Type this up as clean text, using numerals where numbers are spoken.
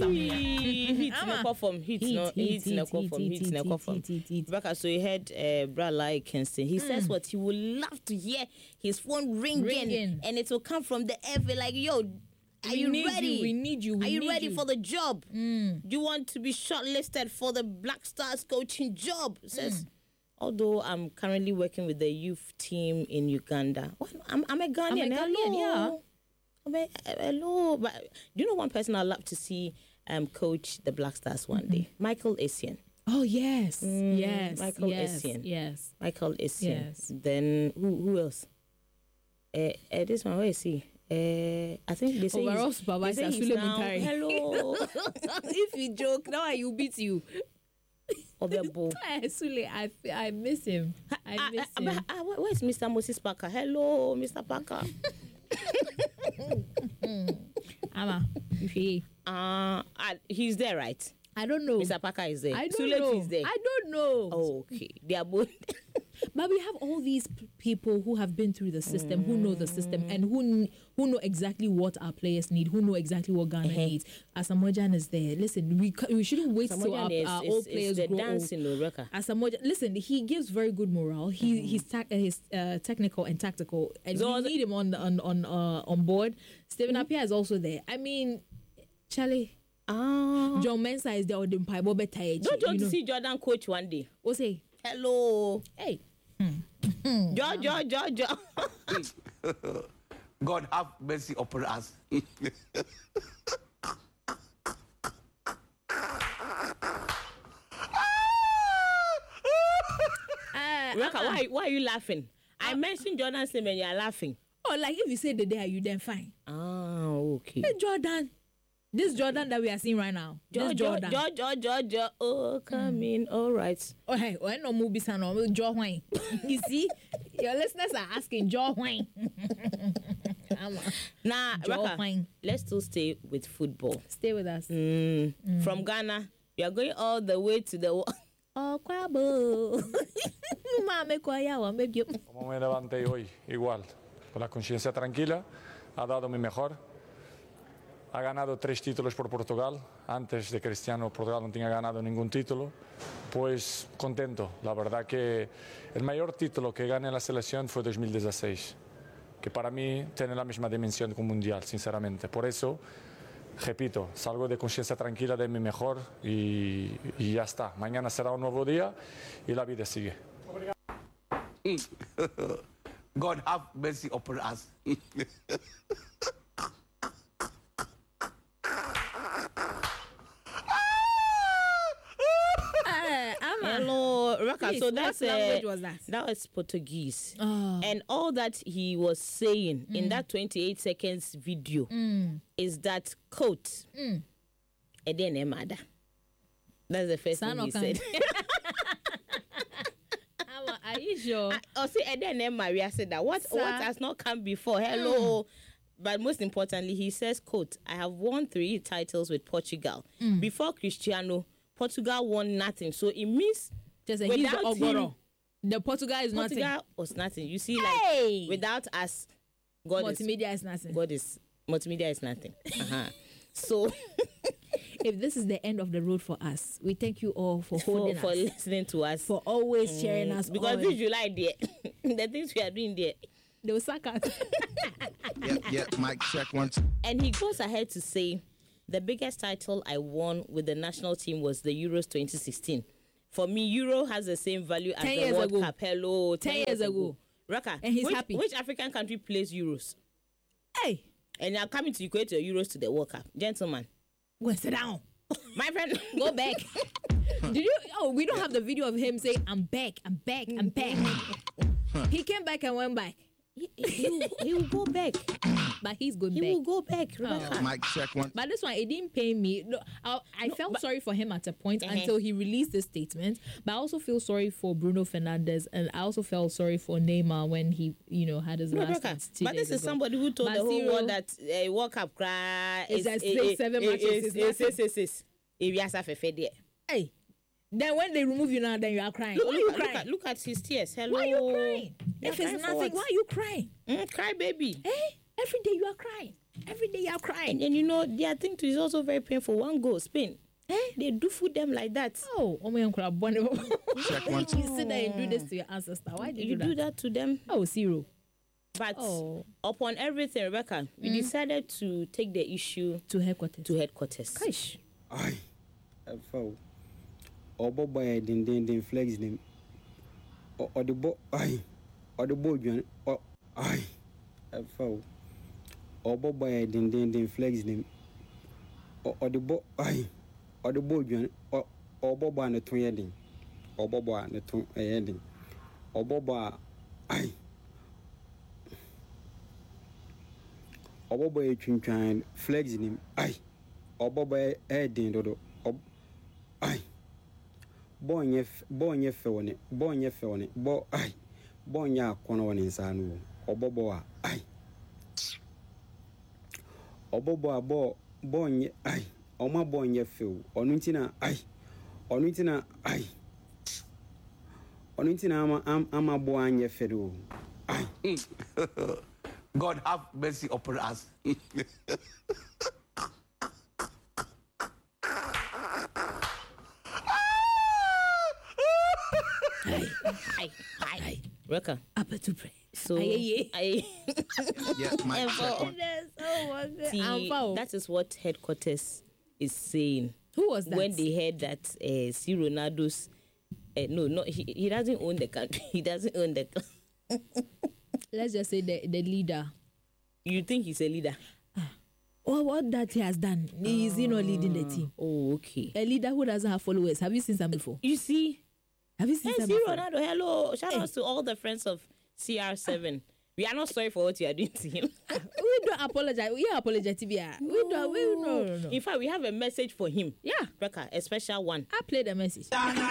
Heat in the form. Heat in the form. Rebecca, so you heard Brad like Kingston. He says what he would love to hear his phone ringing, and it will come from the FA like, yo, are you ready? We need you. Are you ready for the job? Do you want to be shortlisted for the Black Stars coaching job? It says, although I'm currently working with the youth team in Uganda. I'm a Ghanaian. Hello. But do you know one person I'd love to see coach the Black Stars one day? Michael Essien. Oh, yes. Michael Essien. Yes. Michael Essien. Yes. Then who else? This one, where is he? I think they say he's now, hello. If you joke, now I will beat you. Sule, I miss him. Where's Mr. Moses Parker? Hello, Mr. Parker. Ama, he's there, right? I don't know. Mr. Parker is there. I don't know. Is there. I don't know. Oh, okay. They are both. But we have all these people who have been through the system, who know the system, and who know exactly what our players need, who know exactly what Ghana needs. Asamoah is there. Listen, we shouldn't wait till our old players grow old. Asamoah, listen, he gives very good morale. He's technical and tactical, and we need him on board. Stephen Appiah is also there. I mean, Charlie. John Mensah is there on the Mpai Bobe Taiji. Don't you want to see Jordan coach one day? What's he? Hello. Hey. George. God have mercy upon us. Why are you laughing? I mentioned Jordan's name and you're laughing. Oh, like if you say the day, are you then fine? Okay. Hey, Jordan. This Jordan that we are seeing right now. George. Oh, come in. All right. Oh, hey, no movie son or Joe Wayne. You see, your listeners are asking Joe Wayne. Nah, Raka, let's still stay with football. Stay with us. From Ghana, we are going all the way to the. Oh, Kwabo. Como me levanté hoy, igual, con la conciencia tranquila, ha dado mi mejor. Ha ganado 3 títulos por Portugal. Antes de Cristiano, Portugal no tenía ganado ningún título. Pues contento. La verdad que el mayor título que gané en la selección fue 2016, que para mí tiene la misma dimensión que un mundial, sinceramente. Por eso, repito, salgo de conciencia tranquila de mi mejor y ya está. Mañana será un nuevo día y la vida sigue. God have mercy upon us. Hello, Raka. Please, so that's what language was that? That was Portuguese, and all that he was saying in that 28 seconds video is that quote. And then Emada. That's the first thing he said. Are you sure? See, and then Maria said that what has not come before. Hello. But most importantly, he says, quote, I have won 3 titles with Portugal. Before Cristiano, Portugal won nothing. So it means without him, the Portugal is nothing. Portugal was nothing. You see, like, without us, multimedia is nothing. Multimedia is nothing. So, if this is the end of the road for us, we thank you all for holding us, for listening to us, for always cheering us. Because this July, there, the things we are doing there, they will suck us. Yep, mic check once. And he goes ahead to say, the biggest title I won with the national team was the Euros 2016. For me, Euro has the same value as the World Cup. Hello, 10 years ago. Raka, and he's happy. Which African country plays Euros? Hey. And you're coming to equate your Euros to the World Cup. Gentlemen. Go sit down. My friend, go back. Did you? Oh, we don't have the video of him saying, I'm back. He came back and went back. He will go back. But he's going back. He will go back. Mic check one. But this one, it didn't pay me. No, I felt sorry for him at a point until he released this statement. But I also feel sorry for Bruno Fernandes, and I also felt sorry for Neymar when he, had his last dance. But this is somebody who told the whole world that World Cup cry is 7 matches. Hey. Then when they remove you now, then you are crying. Look at his tears. Hello. Why are you crying? If it's nothing, why are you crying? Cry, baby. Hey, every day you are crying. Every day you're crying. And you know, their thing too is also very painful. One goal, Spain. They do food them like that. Oh, my uncle, Check one, two. you sit there and do this to your ancestor. Why did You do that to them? Oh, zero. But upon everything, Rebecca, we decided to take the issue to headquarters. Gosh. Aye. Foul. Obo boy din flex them. Or the boy aye. Or the boy John. Aye. Foul. Obo boy din flex them. Or the boy aye. Or the boy John. Or bobo and the two ending. Or bobo and the two ending. Or bobo aye. Or bobo chin flex him. Aye. Or bobo heading dodo. Aye. Bonye fewone. Bo aye. Bonya kono woni insanu. Obobo aye. Obobo abo bonye aye. Oma bonye few. Onuntina aye. Aye. Onuntina ama boanye fedo. Aye. God have mercy upon us. Hi. Rebecca. Up to pray. So Yeah, Mike, check one. that is what headquarters is saying. Who was that? When they heard that C. Ronaldo's he doesn't own the country. He doesn't own the Let's just say the leader. You think he's a leader? What that he has done. Is he not leading the team? Oh, okay. A leader who doesn't have followers. Have you seen some before? You see? Have you seen Hey, some C. before? Ronaldo, hello. Shout out to all the friends of CR7. We are not sorry for what you are doing to him. We don't apologize. We are apologetic. We don't. No. In fact, we have a message for him. Yeah. Rebecca, a special one. I play the message.